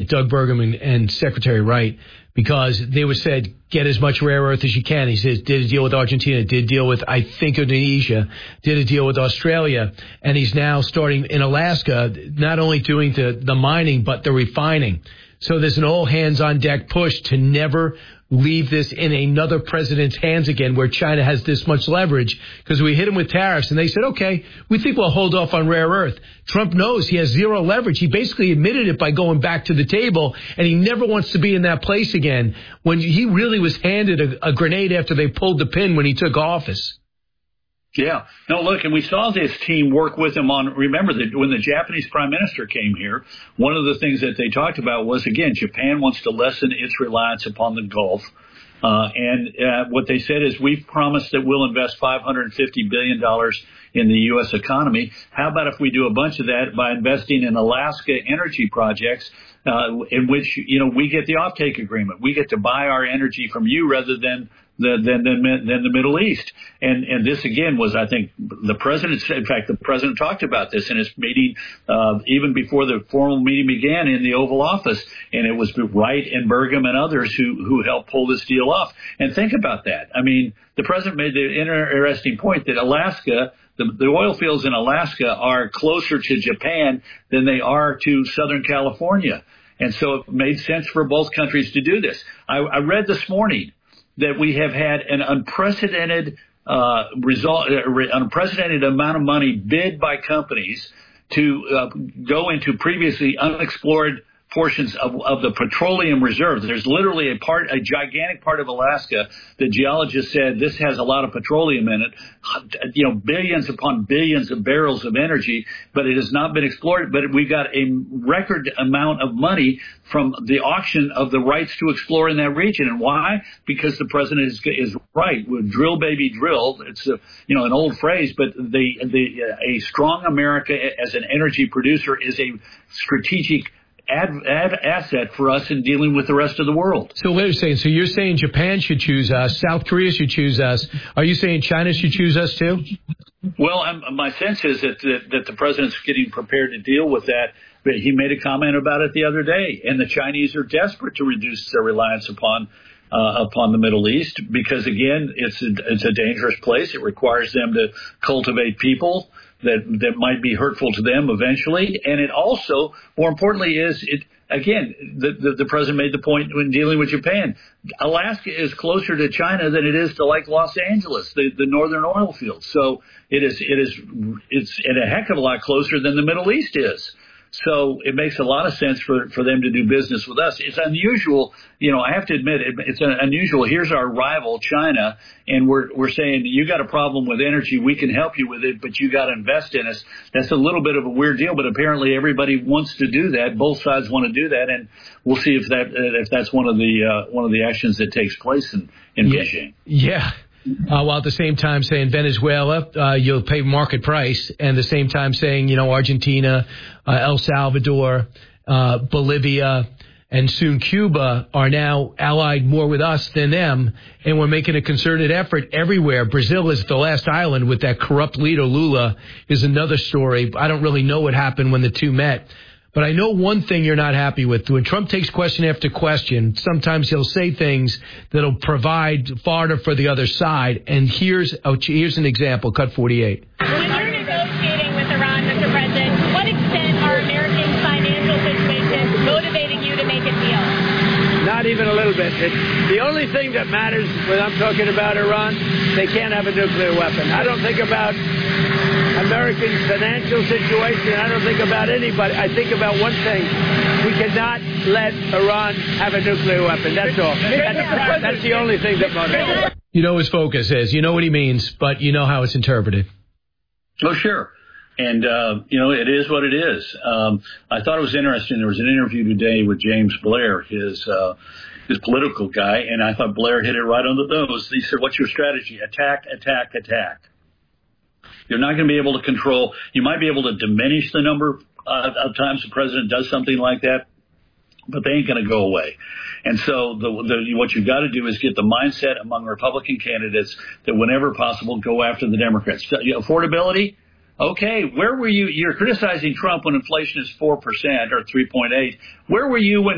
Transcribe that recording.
Doug Burgum and Secretary Wright, because they were said, get as much rare earth as you can. He says, did a deal with Argentina, did a deal with, I think, Indonesia, did a deal with Australia, and he's now starting in Alaska, not only doing the mining, but the refining. So there's an all-hands-on-deck push to never leave this in another president's hands again where China has this much leverage, because we hit him with tariffs, and they said, okay, we think we'll hold off on rare earth. Trump knows he has zero leverage. He basically admitted it by going back to the table, and he never wants to be in that place again when he really was handed a grenade after they pulled the pin when he took office. Yeah. No, look, and we saw this team work with him on, remember that when the Japanese prime minister came here, one of the things that they talked about was, again, Japan wants to lessen its reliance upon the Gulf. And what they said is, we've promised that we'll invest $550 billion in the U.S. economy. How about if we do a bunch of that by investing in Alaska energy projects, in which, we get the offtake agreement. We get to buy our energy from you rather than the Middle East. And this, again, was, I think, the president talked about this in his meeting, even before the formal meeting began in the Oval Office. And it was Wright and Burgum and others who helped pull this deal off. And think about that. I mean, the president made the interesting point that Alaska, the oil fields in Alaska are closer to Japan than they are to Southern California. And so it made sense for both countries to do this. I read this morning that we have had an unprecedented unprecedented amount of money bid by companies to go into previously unexplored portions of the petroleum reserve. There's literally a gigantic part of Alaska that geologists said this has a lot of petroleum in it, billions upon billions of barrels of energy, but it has not been explored. But we got a record amount of money from the auction of the rights to explore in that region. And why? Because the president is right. Drill, baby, drill. It's an old phrase, but a strong America as an energy producer is a strategic asset for us in dealing with the rest of the world. So wait a second. So you're saying Japan should choose us, South Korea should choose us. Are you saying China should choose us too? Well, my sense is that the president's getting prepared to deal with that. But he made a comment about it the other day, and the Chinese are desperate to reduce their reliance upon the Middle East because, again, it's a dangerous place. It requires them to cultivate people that might be hurtful to them eventually. And it also, more importantly, the president made the point when dealing with Japan. Alaska is closer to China than it is to like Los Angeles, the northern oil fields. So it's a heck of a lot closer than the Middle East is. So it makes a lot of sense for them to do business with us. It's unusual, I have to admit, it's unusual. Here's our rival, China, and we're saying, you got a problem with energy, we can help you with it, but you got to invest in us. That's a little bit of a weird deal, but apparently everybody wants to do that. Both sides want to do that, and we'll see if that's one of the actions that takes place in Beijing. Yeah. While at the same time saying Venezuela, you'll pay market price, and at the same time saying, Argentina, El Salvador, Bolivia, and soon Cuba are now allied more with us than them, and we're making a concerted effort everywhere. Brazil is the last island with that corrupt leader, Lula, is another story. I don't really know what happened when the two met. But I know one thing you're not happy with. When Trump takes question after question, sometimes he'll say things that'll provide fodder for the other side. And here's an example. Cut 48. When you're negotiating with Iran, Mr. President, to what extent are American financial situations motivating you to make a deal? Not even a little bit. The only thing that matters when I'm talking about Iran, they can't have a nuclear weapon. I don't think about American financial situation. I don't think about anybody. I think about one thing. We cannot let Iran have a nuclear weapon. That's all. That's the only thing that motivates. You know his focus is. You know what he means, but you know how it's interpreted. Oh, sure. And, it is what it is. I thought it was interesting. There was an interview today with James Blair, his political guy, and I thought Blair hit it right on the nose. He said, what's your strategy? Attack, attack, attack. You're not going to be able to control. You might be able to diminish the number of times the president does something like that, but they ain't going to go away. And so what you've got to do is get the mindset among Republican candidates that whenever possible, go after the Democrats. Affordability? Okay, where were you? You're criticizing Trump when inflation is 4% or 3.8. Where were you when